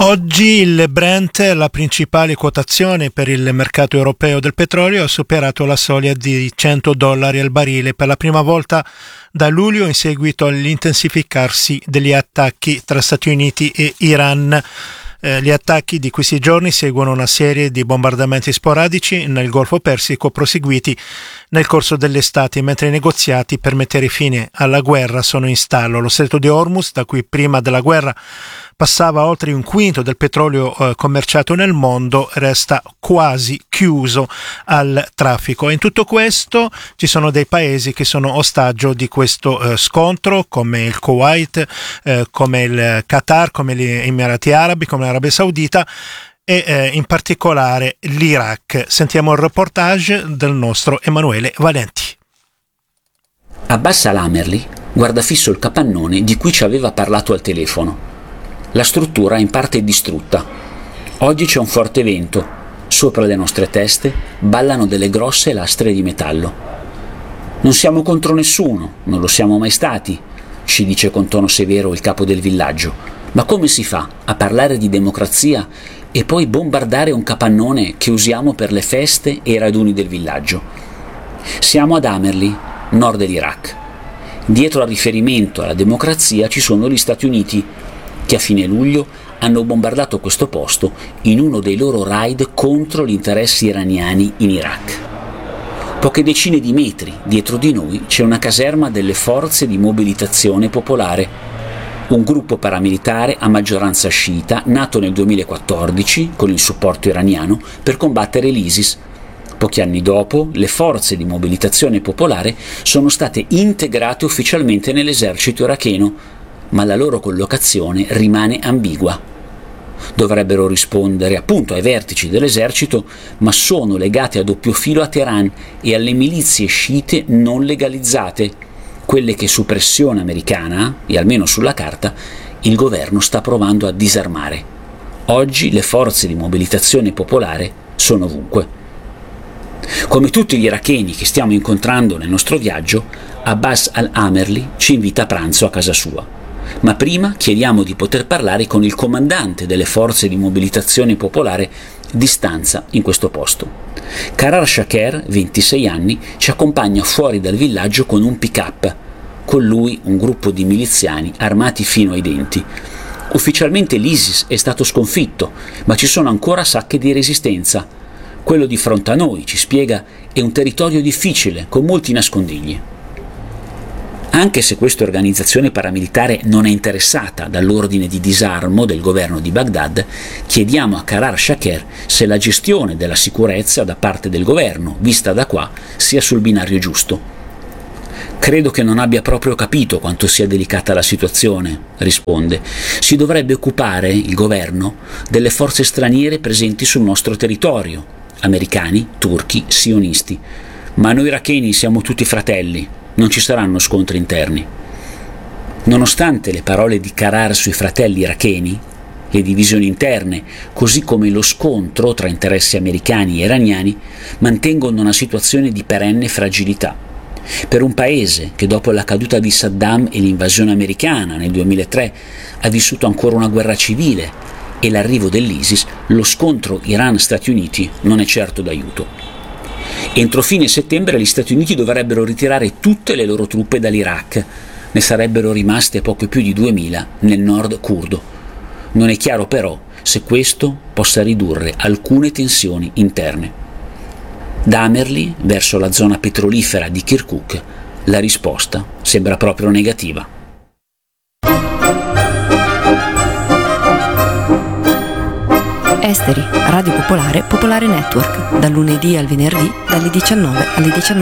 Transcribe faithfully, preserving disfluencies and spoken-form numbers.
Oggi il Brent, la principale quotazione per il mercato europeo del petrolio, ha superato la soglia di cento dollari al barile per la prima volta da luglio in seguito all'intensificarsi degli attacchi tra Stati Uniti e Iran. Eh, gli attacchi di questi giorni seguono una serie di bombardamenti sporadici nel Golfo Persico proseguiti nel corso dell'estate, mentre i negoziati per mettere fine alla guerra sono in stallo. Lo stretto di Hormuz, da cui prima della guerra passava oltre un quinto del petrolio eh, commerciato nel mondo, resta quasi chiuso al traffico. In tutto questo ci sono dei paesi che sono ostaggio di questo eh, scontro, come il Kuwait, eh, come il Qatar, come gli Emirati Arabi, come l'Arabia Saudita e eh, in particolare l'Iraq. Sentiamo il reportage del nostro Emanuele Valenti. Abbas al-Amerli guarda fisso il capannone di cui ci aveva parlato al telefono. La struttura è in parte distrutta. Oggi c'è un forte vento. Sopra le nostre teste ballano delle grosse lastre di metallo. Non siamo contro nessuno, non lo siamo mai stati, ci dice con tono severo il capo del villaggio. Ma come si fa a parlare di democrazia e poi bombardare un capannone che usiamo per le feste e i raduni del villaggio? Siamo ad Amerli, nord dell'Iraq. Dietro al riferimento alla democrazia ci sono gli Stati Uniti, che a fine luglio hanno bombardato questo posto in uno dei loro raid contro gli interessi iraniani in Iraq. Poche decine di metri dietro di noi c'è una caserma delle Forze di Mobilitazione Popolare, un gruppo paramilitare a maggioranza sciita nato nel duemilaquattordici con il supporto iraniano per combattere l'ISIS. Pochi anni dopo, le Forze di Mobilitazione Popolare sono state integrate ufficialmente nell'esercito iracheno, ma la loro collocazione rimane ambigua. Dovrebbero rispondere appunto ai vertici dell'esercito, ma sono legate a doppio filo a Teheran e alle milizie sciite non legalizzate, quelle che su pressione americana, e almeno sulla carta, il governo sta provando a disarmare. Oggi le forze di mobilitazione popolare sono ovunque. Come tutti gli iracheni che stiamo incontrando nel nostro viaggio, Abbas al-Amerli ci invita a pranzo a casa sua. Ma prima chiediamo di poter parlare con il comandante delle forze di mobilitazione popolare di stanza in questo posto. Qarar Shaker, ventisei anni, ci accompagna fuori dal villaggio con un pick-up. Con lui un gruppo di miliziani armati fino ai denti. Ufficialmente l'ISIS è stato sconfitto, ma ci sono ancora sacche di resistenza. Quello di fronte a noi, ci spiega, è un territorio difficile, con molti nascondigli. Anche se questa organizzazione paramilitare non è interessata dall'ordine di disarmo del governo di Baghdad, chiediamo a Qarar Shaker se la gestione della sicurezza da parte del governo, vista da qua, sia sul binario giusto. Credo che non abbia proprio capito quanto sia delicata la situazione, risponde. Si dovrebbe occupare, il governo, delle forze straniere presenti sul nostro territorio, americani, turchi, sionisti. Ma noi iracheni siamo tutti fratelli. Non ci saranno scontri interni. Nonostante le parole di Qarar sui fratelli iracheni, le divisioni interne, così come lo scontro tra interessi americani e iraniani, mantengono una situazione di perenne fragilità. Per un paese che dopo la caduta di Saddam e l'invasione americana nel duemilatré ha vissuto ancora una guerra civile e l'arrivo dell'ISIS, lo scontro Iran-Stati Uniti non è certo d'aiuto. Entro fine settembre gli Stati Uniti dovrebbero ritirare tutte le loro truppe dall'Iraq. Ne sarebbero rimaste poco più di duemila nel nord curdo. Non è chiaro però se questo possa ridurre alcune tensioni interne. Da Amerli verso la zona petrolifera di Kirkuk la risposta sembra proprio negativa. Esteri, Radio Popolare, Popolare Network, dal lunedì al venerdì, dalle diciannove alle diciannove.